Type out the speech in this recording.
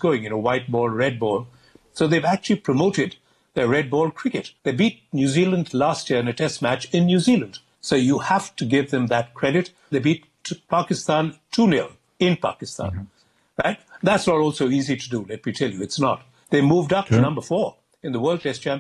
going, white ball, red ball. So they've actually promoted their red ball cricket. They beat New Zealand last year in a test match in New Zealand. So you have to give them that credit. They beat Pakistan 2-0 in Pakistan. Right? That's not also easy to do, let me tell you. It's not. They moved up to number 4 in the World Test Championship.